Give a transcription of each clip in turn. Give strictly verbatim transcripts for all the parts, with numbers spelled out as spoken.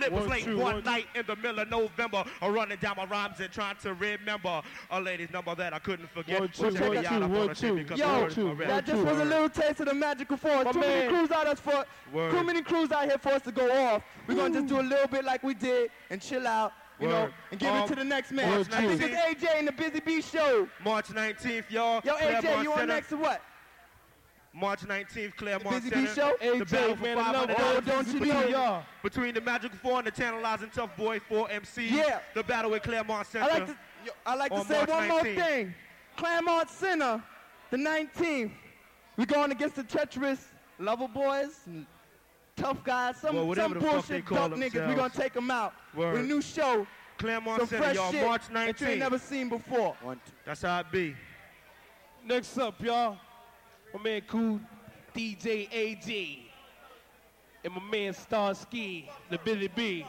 it was One, late two, one one, night in the middle of November. I'm running down my rhymes and trying to remember a lady's number that I couldn't forget. One, two, Well, check one, me out, two, I'm one, on the shit two. because Yo, the words two, are real. that just was a little taste of the magical force. My Too man. many crews out us for Word. too many crews out here for us to go off. We're gonna just do a little bit like we did and chill out, you know, Word. and give Um, it to the next man. Word, I think two. it's A J in the Busy Bee Show. March nineteenth, y'all. Yo, A J, Claremont you on Center. next to what? March nineteenth, Claremont Busy Center. Bee Show? The battle for man, five hundred I Oh, love don't you Busy know? Bee, y'all. between the Magical Four and the Tantalizing Tough Boy four M Cs. Yeah. The battle with Claremont Center. I like to, yo, I like to On say March one more nineteenth. thing. Claremont Center, the nineteenth. We're going against the treacherous lover boys, and tough guys, some, Well, whatever some the fuck bullshit they call duck niggas. We're themselves. gonna take them out Word. with a new show, Claremont some Center, fresh y'all. shit March that you ain't nineteenth. never seen before. That's how it be. Next up, y'all, my man Cool, D J A J, and my man Starsky, the Billy B.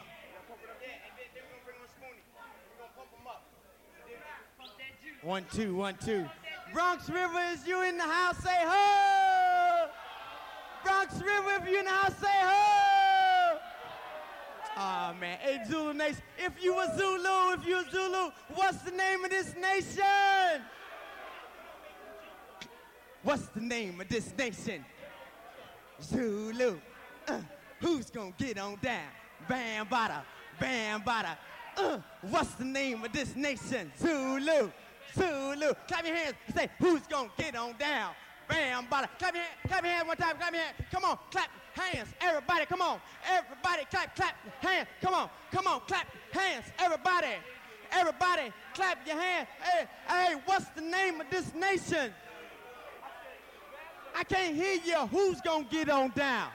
One, two, one, two. Bronx River, is you in the house, say ho! Bronx River, if you in the house, say ho! Aw, man. Hey, Zulu Nation, if you a Zulu, if you a Zulu, what's the name of this nation? What's the name of this nation? Zulu. Uh, who's gonna get on down? Bam, bada, bam, bada. Uh, what's the name of this nation? Zulu. Zulu. Clap your hands. Say, who's gonna get on down? Bam, bada. Clap your hands. Clap your hands one time. Clap your hands. Come on. Clap your hands. Everybody, come on. Everybody, clap, clap your hands. Come on. Come on. Clap your hands. Everybody. Everybody, clap your hands. Hey, hey, what's the name of this nation? I can't hear you. Who's gonna get on down?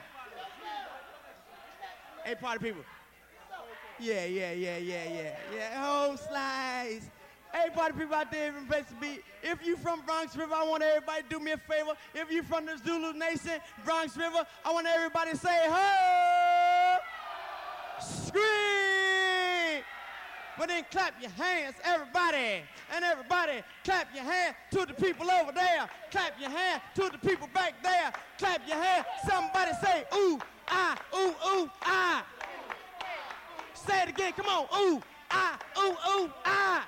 Hey, party people. Yeah, yeah, yeah, yeah, yeah. Yeah, home slice. Hey, party people out there in place to be. If you from Bronx River, I want everybody to do me a favor. If you from the Zulu Nation, Bronx River, I want everybody to say, ho! Scream! But then clap your hands, everybody. And everybody, clap your hands to the people over there. Clap your hands to the people back there. Clap your hands. Somebody say, ooh, ah, ooh, ooh, ah. Say it again, come on. Ooh, ah, ooh, ooh, ah.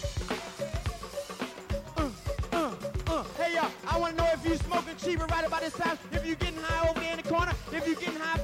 Uh, uh, uh. Hey, y'all, I want to know if you smoking cheaper right about this time. If you getting high over there in the corner. If you getting high